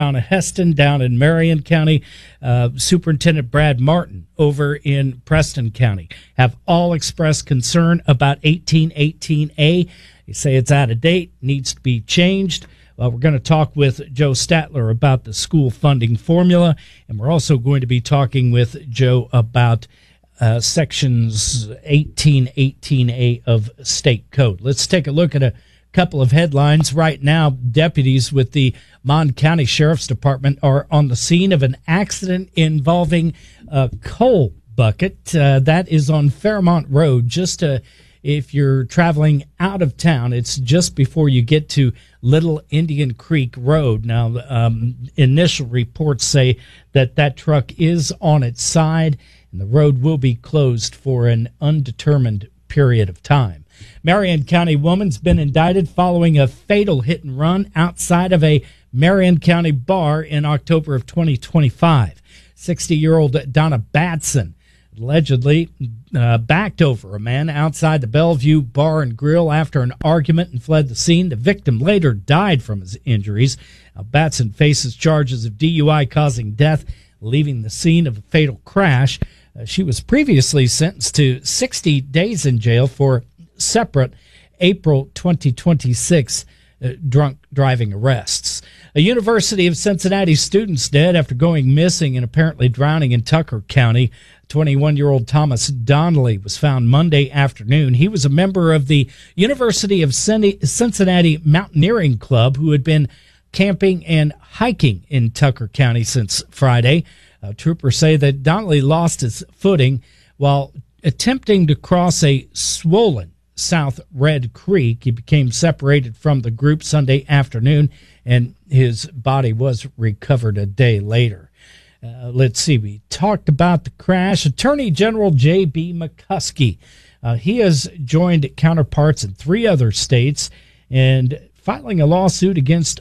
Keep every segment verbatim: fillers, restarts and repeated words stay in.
Town of Heston down in Marion County, uh, Superintendent Brad Martin over in Preston County have all expressed concern about eighteen eighteen A. They say it's out of date, needs to be changed. Well, we're going to talk with Joe Statler about the school funding formula, and we're also going to be talking with Joe about uh, sections eighteen eighteen A of state code. Let's take a look at a couple of headlines. Right now, deputies with the Mon County Sheriff's Department are on the scene of an accident involving a coal bucket. Uh, that is on Fairmont Road. Just uh, if you're traveling out of town, it's just before you get to Little Indian Creek Road. Now, um, initial reports say that that truck is on its side, and the road will be closed for an undetermined period of time. Marion County woman's been indicted following a fatal hit and run outside of a Marion County bar in October of twenty twenty-five. sixty-year-old Donna Batson allegedly uh, backed over a man outside the Bellevue Bar and Grill after an argument and fled the scene. The victim later died from his injuries. Now, Batson faces charges of D U I causing death, leaving the scene of a fatal crash. Uh, she was previously sentenced to sixty days in jail for separate April twenty twenty-six uh, drunk driving arrests. A University of Cincinnati student's dead after going missing and apparently drowning in Tucker County. twenty-one-year-old Thomas Donnelly was found Monday afternoon. He was a member of the University of Cincinnati Mountaineering Club who had been camping and hiking in Tucker County since Friday. Uh, troopers say that Donnelly lost his footing while attempting to cross a swollen South Red Creek. He became separated from the group Sunday afternoon, and his body was recovered a day later. Uh, let's see, we talked about the crash. Attorney General J B. McCuskey, uh, he has joined counterparts in three other states and filing a lawsuit against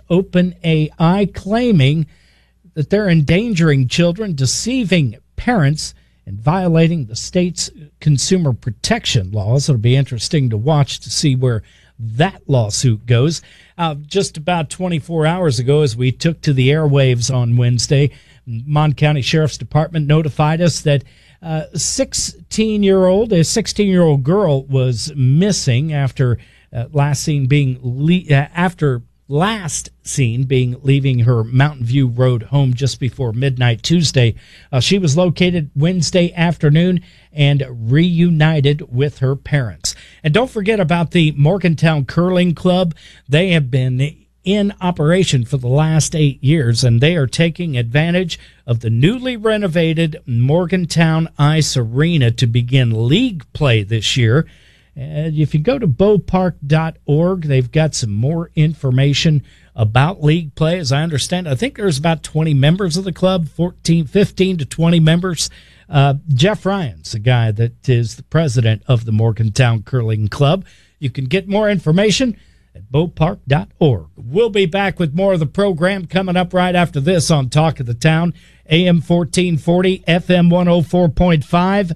OpenAI, claiming that they're endangering children, deceiving parents, and violating the state's consumer protection laws. It'll be interesting to watch to see where that lawsuit goes. Uh, just about twenty-four hours ago, as we took to the airwaves on Wednesday, Mon County Sheriff's Department notified us that uh, sixteen-year-old, a sixteen-year-old girl was missing after uh, last seen being le- uh, after last seen being leaving her Mountain View Road home just before midnight Tuesday. Uh, she was located Wednesday afternoon and reunited with her parents. And don't forget about the Morgantown Curling Club. They have been in operation for the last eight years, and they are taking advantage of the newly renovated Morgantown Ice Arena to begin league play this year. And if you go to bowpark dot org, they've got some more information about league play. As I understand, I think there's about twenty members of the club, fourteen, fifteen to twenty members. Uh, Jeff Ryan's the guy that is the president of the Morgantown Curling Club. You can get more information at bowpark dot org. We'll be back with more of the program coming up right after this on Talk of the Town, A M fourteen forty, F M one oh four point five,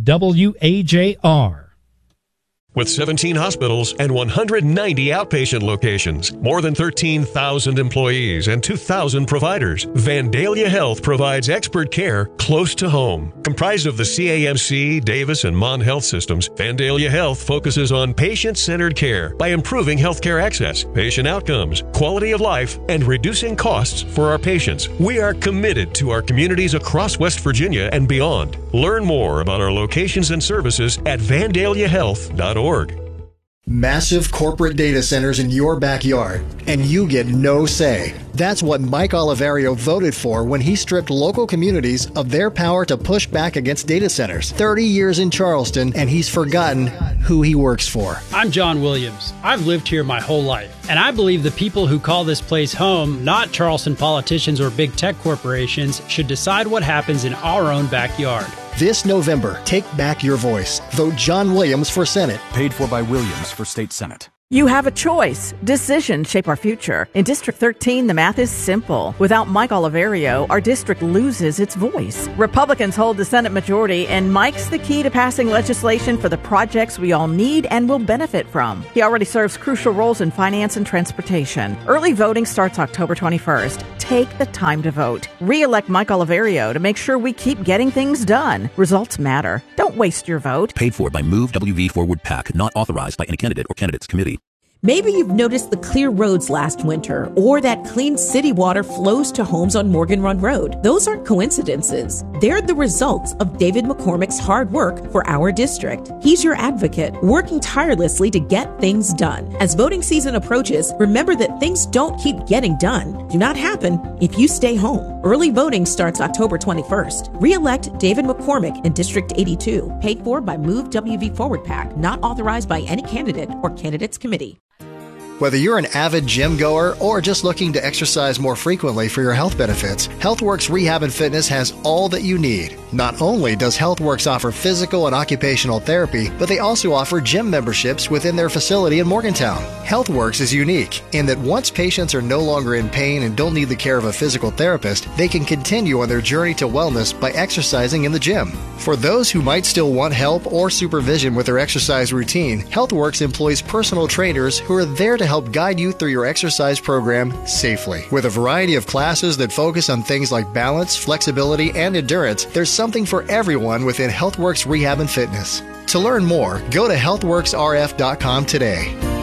W A J R. With seventeen hospitals and one hundred ninety outpatient locations, more than thirteen thousand employees, and two thousand providers, Vandalia Health provides expert care close to home. Comprised of the C A M C, Davis, and Mon Health systems, Vandalia Health focuses on patient-centered care by improving healthcare access, patient outcomes, quality of life, and reducing costs for our patients. We are committed to our communities across West Virginia and beyond. Learn more about our locations and services at vandalia health dot org. Massive corporate data centers in your backyard, and you get no say. That's what Mike Oliverio voted for when he stripped local communities of their power to push back against data centers. thirty years in Charleston, and he's forgotten who he works for. I'm John Williams. I've lived here my whole life, and I believe the people who call this place home, not Charleston politicians or big tech corporations, should decide what happens in our own backyard. This November, take back your voice. Vote John Williams for Senate. Paid for by Williams for State Senate. You have a choice. Decisions shape our future. In District thirteen, the math is simple. Without Mike Oliverio, our district loses its voice. Republicans hold the Senate majority, and Mike's the key to passing legislation for the projects we all need and will benefit from. He already serves crucial roles in finance and transportation. Early voting starts October twenty-first. Take the time to vote. Re-elect Mike Oliverio to make sure we keep getting things done. Results matter. Don't waste your vote. Paid for by Move W V Forward PAC, not authorized by any candidate or candidates committee. Maybe you've noticed the clear roads last winter, or that clean city water flows to homes on Morgan Run Road. Those aren't coincidences. They're the results of David McCormick's hard work for our district. He's your advocate, working tirelessly to get things done. As voting season approaches, remember that things don't keep getting done. Do not happen if you stay home. Early voting starts October twenty-first. Re-elect David McCormick in District eighty-two. Paid for by Move W V Forward PAC, not authorized by any candidate or candidates committee. Whether you're an avid gym goer or just looking to exercise more frequently for your health benefits, HealthWorks Rehab and Fitness has all that you need. Not only does HealthWorks offer physical and occupational therapy, but they also offer gym memberships within their facility in Morgantown. HealthWorks is unique in that once patients are no longer in pain and don't need the care of a physical therapist, they can continue on their journey to wellness by exercising in the gym. For those who might still want help or supervision with their exercise routine, HealthWorks employs personal trainers who are there to help guide you through your exercise program safely. With a variety of classes that focus on things like balance, flexibility, and endurance, there's something for everyone within HealthWorks Rehab and Fitness. To learn more, go to health works r f dot com today.